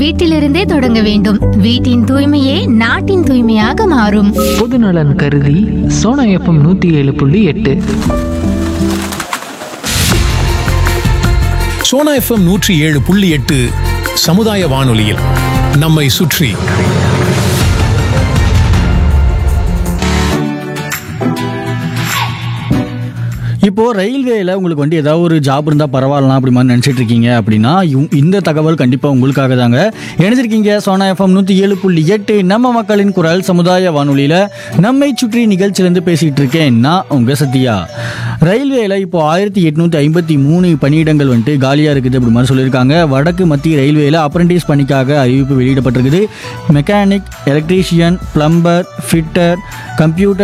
வீட்டிலிருந்தே தொடங்க வேண்டும். வீட்டின் தூய்மையே நாட்டின் தூய்மையாக மாறும். பொதுநலன் கருதி சோனா எஃப்எம் 107.8. சோனா எஃப்எம் 107.8 சமுதாய வானொலியில் நம்மை சுற்றி. இப்போது ரயில்வேயில் உங்களுக்கு வந்து ஏதாவது ஒரு ஜாப் இருந்தால் பரவாயில்லாம் அப்படி மாதிரி நினச்சிட்டு இருக்கீங்க அப்படின்னா இந்த தகவல் கண்டிப்பாக உங்களுக்காக தாங்க. இணைஞ்சிருக்கீங்க சோனா எஃப்எம் 107.8 நம்ம மக்களின் குரல் சமுதாய வானொலியில் நம்மை சுற்றி நிகழ்ச்சியிலேருந்து பேசிகிட்டு இருக்கேன் நான் உங்கள் சத்யா. ரயில்வேயில் இப்போ 1853 பணியிடங்கள் வந்துட்டு காலியாக இருக்குது அப்படி மாதிரி சொல்லியிருக்காங்க. வடக்கு மத்திய ரயில்வேயில் அப்ரெண்டிஸ் பணிக்காக அறிவிப்பு வெளியிடப்பட்டிருக்குது. Mechanic, electrician, plumber, fitter, computer